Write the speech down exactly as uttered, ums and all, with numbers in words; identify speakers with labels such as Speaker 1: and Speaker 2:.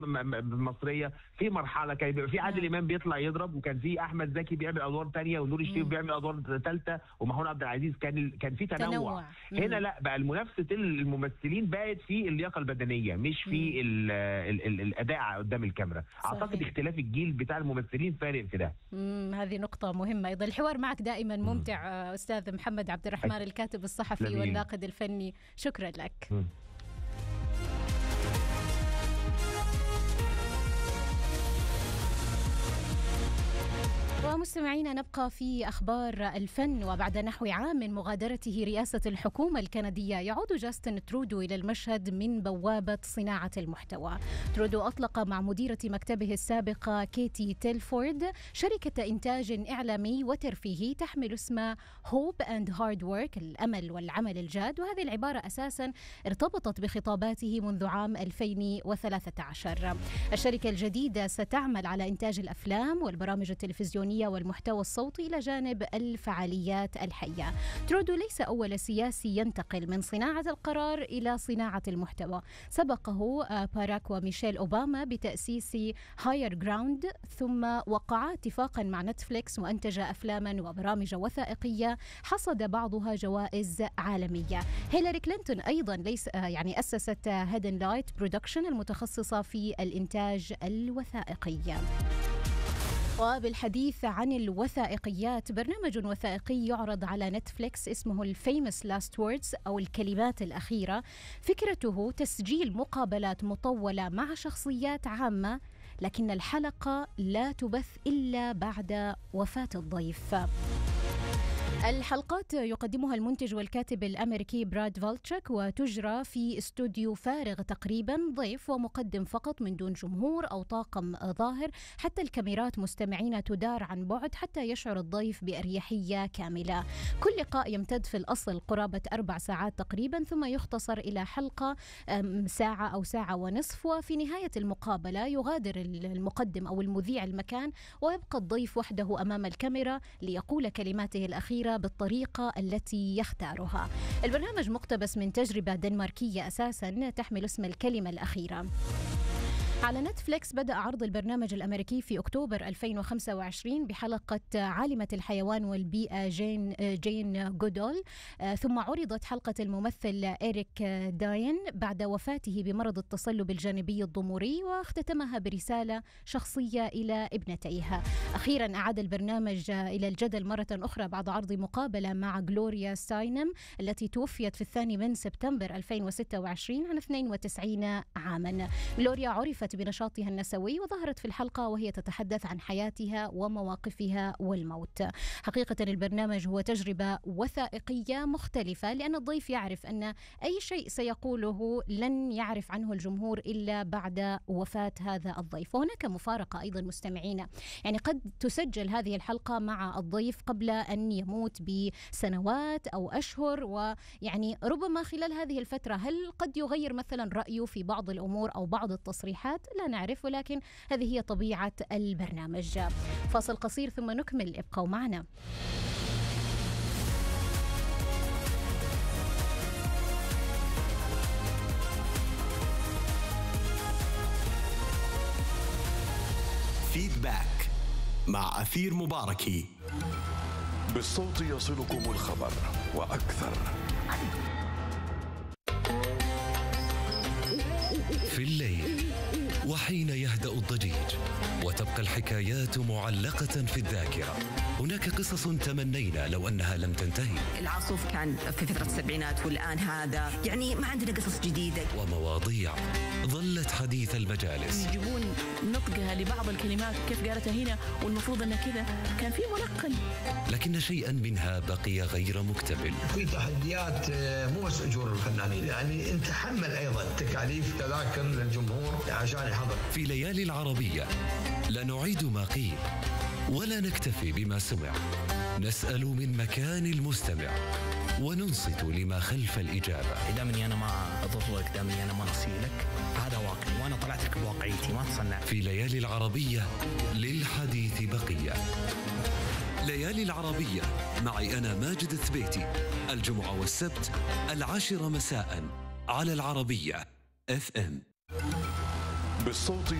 Speaker 1: مصريه في مرحله كان بيبقى في عادل امام بيطلع يضرب، وكان في احمد زكي بيعمل ادوار ثانيه، ونور الشريف بيعمل ادوار ثالثه، ومحمود عبد العزيز. كان كان في تنوع, تنوع. هنا لا، بقى المنافسه الممثلين بقت في اللياقه البدنيه، مش في ال ال ال الاداء قدام الكاميرا. صحيح. اعتقد اختلاف الجيل بتاع الممثلين فارق في ده.
Speaker 2: امم هذه نقطه مهمه ايضا. الحوار معك دائما ممتع مم. استاذ محمد عبد الرحمن، الكاتب الصحفي لمين. والناقد الفني، شكرا لك. مم. ومستمعينا، نبقى في أخبار الفن. وبعد نحو عام من مغادرته رئاسة الحكومة الكندية، يعود جاستن ترودو إلى المشهد من بوابة صناعة المحتوى. ترودو أطلق مع مديرة مكتبه السابقة كيتي تيلفورد شركة إنتاج إعلامي وترفيهي تحمل اسم Hope and Hard Work، الأمل والعمل الجاد. وهذه العبارة أساسا ارتبطت بخطاباته منذ عام ألفين وثلاثة عشر. الشركة الجديدة ستعمل على إنتاج الأفلام والبرامج التلفزيونية والمحتوى الصوتي إلى جانب الفعاليات الحية. ترودو ليس أول سياسي ينتقل من صناعة القرار إلى صناعة المحتوى. سبقه باراك وميشيل أوباما بتأسيس هاير جراوند، ثم وقعا اتفاقا مع نتفليكس وأنتج أفلاما وبرامج وثائقية حصد بعضها جوائز عالمية. هيلاري كلينتون أيضا ليس يعني أسست هيدن لايت برودكشن المتخصصة في الإنتاج الوثائقي. وبالحديث عن الوثائقيات، برنامج وثائقي يعرض على نتفليكس اسمه الفيموس لاست ووردز أو الكلمات الأخيرة. فكرته تسجيل مقابلات مطولة مع شخصيات عامة، لكن الحلقة لا تبث إلا بعد وفاة الضيف. الحلقات يقدمها المنتج والكاتب الأمريكي براد فالتشيك، وتجرى في استوديو فارغ تقريبا، ضيف ومقدم فقط من دون جمهور أو طاقم ظاهر. حتى الكاميرات مستمعين تدار عن بعد حتى يشعر الضيف بأريحية كاملة. كل لقاء يمتد في الأصل قرابة أربع ساعات تقريبا، ثم يختصر إلى حلقة ساعة أو ساعة ونصف. وفي نهاية المقابلة يغادر المقدم أو المذيع المكان، ويبقى الضيف وحده أمام الكاميرا ليقول كلماته الأخيرة بالطريقة التي يختارها. البرنامج مقتبس من تجربة دنماركية أساساً تحمل اسم الكلمة الأخيرة. على نتفليكس بدأ عرض البرنامج الأمريكي في أكتوبر ألفين وخمسة وعشرين بحلقة عالمة الحيوان والبيئة جين جين جودول، ثم عرضت حلقة الممثل إيريك داين بعد وفاته بمرض التصلب الجانبي الضموري، واختتمها برسالة شخصية إلى ابنتيها. أخيرا أعاد البرنامج إلى الجدل مرة أخرى بعد عرض مقابلة مع غلوريا ستاينم التي توفيت في الثاني من سبتمبر ألفين وستة وعشرين عن اثنين وتسعين عاما. غلوريا عرفت بنشاطها النسوي، وظهرت في الحلقة وهي تتحدث عن حياتها ومواقفها والموت. حقيقة البرنامج هو تجربة وثائقية مختلفة، لأن الضيف يعرف أن أي شيء سيقوله لن يعرف عنه الجمهور إلا بعد وفاة هذا الضيف. وهناك مفارقة أيضا مستمعين، يعني قد تسجل هذه الحلقة مع الضيف قبل أن يموت بسنوات أو أشهر، ويعني ربما خلال هذه الفترة هل قد يغير مثلا رأيه في بعض الأمور أو بعض التصريحات؟ لا نعرف، ولكن هذه هي طبيعة البرنامج. فاصل قصير ثم نكمل، ابقوا معنا.
Speaker 3: فيدباك مع أثير مباركي.
Speaker 4: بالصوت يصلكم الخبر وأكثر.
Speaker 5: في الليل وحين يهدأ الضجيج وتبقى الحكايات معلقة في الذاكرة، هناك قصص تمنينا لو أنها لم تنتهي.
Speaker 6: العاصف كان في فترة السبعينات والآن هذا، يعني ما عندنا قصص جديدة.
Speaker 5: ومواضيع ظلت حديث المجالس.
Speaker 7: يجيبون نطقها لبعض الكلمات كيف قالتها هنا والمفروض أنها كذا، كان في ملقن.
Speaker 5: لكن شيئا منها بقي غير مكتمل.
Speaker 8: في تحديات مو بس أجور الفنانين، يعني انت تحمل أيضا تكاليف تذاكر للجمهور عشان يحضر.
Speaker 5: في ليالي العربية لا نعيد ما قيل ولا نكتفي بما سمع، نسأل من مكان المستمع وننصت لما خلف الإجابة.
Speaker 9: دامني أنا ما أضرك، دامني أنا ما أصيلك، هذا واقعي وأنا طلعت لك بواقعيتي، ما تصنع.
Speaker 5: في ليالي العربية للحديث بقية. ليالي العربية معي أنا ماجد الثبيتي، الجمعة والسبت العاشرة مساء على العربية اف ام.
Speaker 4: بالصوت